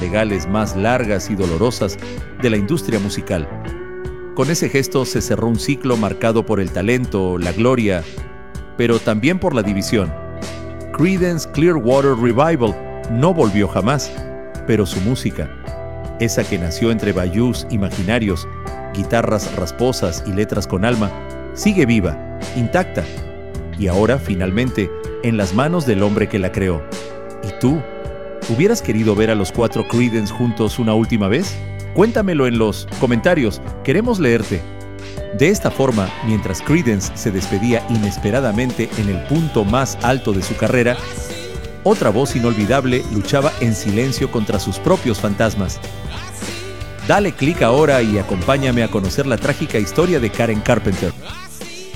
legales más largas y dolorosas de la industria musical. Con ese gesto se cerró un ciclo marcado por el talento, la gloria, pero también por la división. Creedence Clearwater Revival no volvió jamás, pero su música, esa que nació entre bayús imaginarios, guitarras rasposas y letras con alma, sigue viva, intacta, y ahora, finalmente, en las manos del hombre que la creó. ¿Y tú? ¿Hubieras querido ver a los 4 Creedence juntos una última vez? Cuéntamelo en los comentarios, queremos leerte. De esta forma, mientras Creedence se despedía inesperadamente en el punto más alto de su carrera, otra voz inolvidable luchaba en silencio contra sus propios fantasmas. Dale clic ahora y acompáñame a conocer la trágica historia de Karen Carpenter.